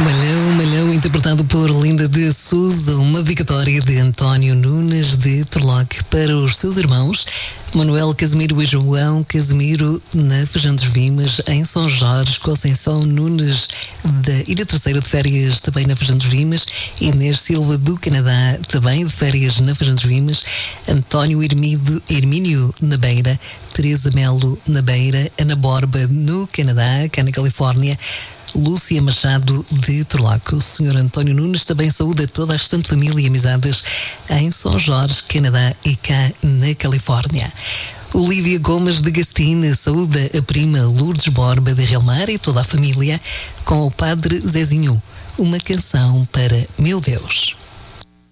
Malhão, Malhão, interpretado por Linda de Souza, uma dedicatória de António Nunes de Torloque para os seus irmãos Manuel, Casimiro e João Casimiro na Feijão dos Vimas, em São Jorge, Conceição Nunes da Ilha Terceira de férias também na Feijão dos Vimas, Inês Silva do Canadá também de férias na Feijão dos Vimas, António Hermínio na Beira, Teresa Melo na Beira, Ana Borba no Canadá, cá na Califórnia, Lúcia Machado de Torloque. O Sr. António Nunes também saúda toda a restante família e amizades em São Jorge, Canadá e cá na Califórnia. Olívia Gomes de Gastina saúda a prima Lourdes Borba de Relmar e toda a família com o padre Zezinho. Uma canção para Meu Deus.